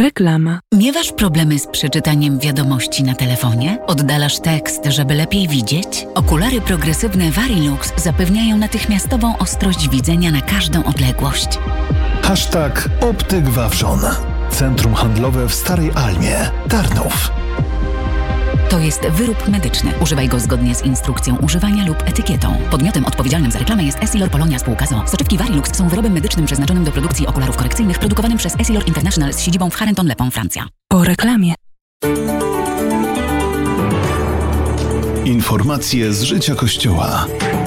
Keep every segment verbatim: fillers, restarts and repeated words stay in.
Reklama. Miewasz problemy z przeczytaniem wiadomości na telefonie? Oddalasz tekst, żeby lepiej widzieć? Okulary progresywne Varilux zapewniają natychmiastową ostrość widzenia na każdą odległość. Hashtag Optyk Wawrzon. Centrum handlowe w Starej Almie, Tarnów. To jest wyrób medyczny. Używaj go zgodnie z instrukcją używania lub etykietą. Podmiotem odpowiedzialnym za reklamę jest Essilor Polonia Spółka z o o. Soczewki Varilux są wyrobem medycznym przeznaczonym do produkcji okularów korekcyjnych, produkowanym przez Essilor International z siedzibą w Charenton-le-Pont, Francja. Po reklamie. Informacje z życia Kościoła.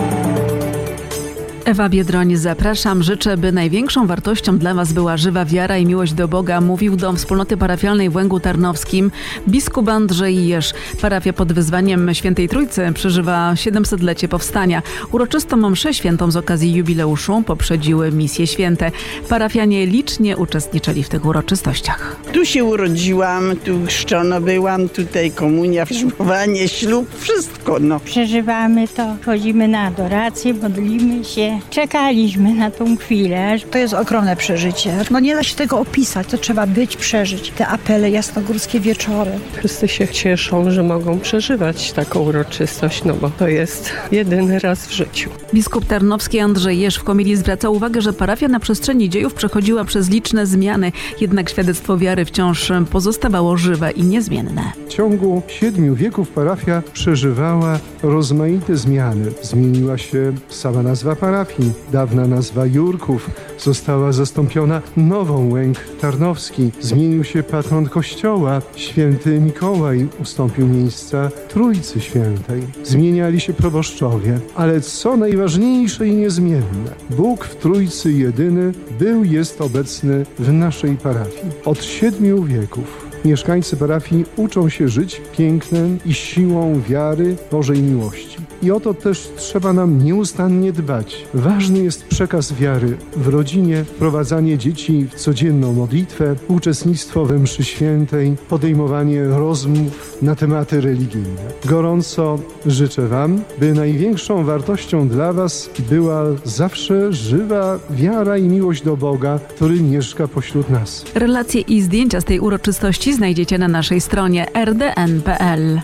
Ewa Biedroń, zapraszam. Życzę, by największą wartością dla Was była żywa wiara i miłość do Boga, mówił do wspólnoty parafialnej w Łęgu Tarnowskim biskup Andrzej Jerz. Parafia pod wezwaniem Świętej Trójcy przeżywa siedemsetlecie powstania. Uroczystą mszę świętą z okazji jubileuszu poprzedziły misje święte. Parafianie licznie uczestniczyli w tych uroczystościach. Tu się urodziłam, tu chrzczona byłam, tutaj komunia, ślubowanie, ślub, wszystko. No. Przeżywamy to, chodzimy na adorację, modlimy się. Czekaliśmy na tą chwilę. To jest ogromne przeżycie. No nie da się tego opisać, to trzeba być, przeżyć. Te apele jasnogórskie wieczory. Wszyscy się cieszą, że mogą przeżywać taką uroczystość, no bo to jest jedyny raz w życiu. Biskup tarnowski Andrzej Jerz w homilii zwraca uwagę, że parafia na przestrzeni dziejów przechodziła przez liczne zmiany, jednak świadectwo wiary wciąż pozostawało żywe i niezmienne. W ciągu siedmiu wieków parafia przeżywała rozmaite zmiany. Zmieniła się sama nazwa parafii. Dawna nazwa Jurków została zastąpiona nową Łęk Tarnowski. Zmienił się patron kościoła. Święty Mikołaj ustąpił miejsca Trójcy Świętej. Zmieniali się proboszczowie. Ale co najważniejsze i niezmienne, Bóg w Trójcy jedyny był, jest obecny w naszej parafii. Od siedmiu wieków mieszkańcy parafii uczą się żyć pięknem i siłą wiary Bożej miłości. I o to też trzeba nam nieustannie dbać. Ważny jest przekaz wiary w rodzinie, wprowadzanie dzieci w codzienną modlitwę, uczestnictwo we mszy świętej, podejmowanie rozmów na tematy religijne. Gorąco życzę Wam, by największą wartością dla Was była zawsze żywa wiara i miłość do Boga, który mieszka pośród nas. Relacje i zdjęcia z tej uroczystości znajdziecie na naszej stronie r d n kropka p l.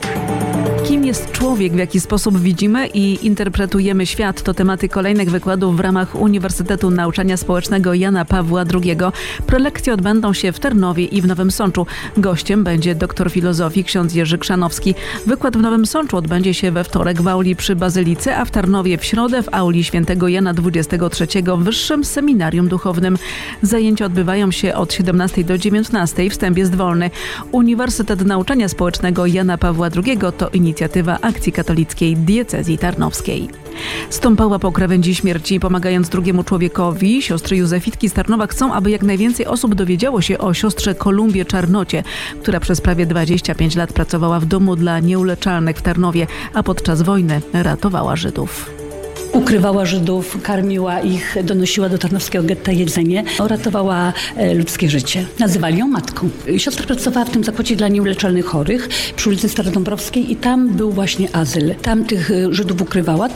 Kim jest człowiek, w jaki sposób widzimy i interpretujemy świat? To tematy kolejnych wykładów w ramach Uniwersytetu Nauczania Społecznego Jana Pawła drugiego. Prelekcje odbędą się w Tarnowie i w Nowym Sączu. Gościem będzie doktor filozofii ksiądz Jerzy Krzanowski. Wykład w Nowym Sączu odbędzie się we wtorek w auli przy Bazylice, a w Tarnowie w środę w auli świętego Jana dwudziestego trzeciego w Wyższym Seminarium Duchownym. Zajęcia odbywają się od siedemnastej do dziewiętnastej. Wstęp jest wolny. Uniwersytet Nauczania Społecznego Jana Pawła drugiego to inicjatywa Akcji Katolickiej Diecezji Tarnowskiej. Stąpała po krawędzi śmierci, pomagając drugiemu człowiekowi. Siostry Józefitki z Tarnowa chcą, aby jak najwięcej osób dowiedziało się o siostrze Kolumbie Czarnocie, która przez prawie dwadzieścia pięć lat pracowała w domu dla nieuleczalnych w Tarnowie, a podczas wojny ratowała Żydów. Ukrywała Żydów, karmiła ich, donosiła do tarnowskiego getta jedzenie, ratowała e, ludzkie życie. Nazywali ją matką. Siostra pracowała w tym zakładzie dla nieuleczalnych chorych przy ulicy Starodąbrowskiej i tam był właśnie azyl. Tam tych Żydów ukrywała.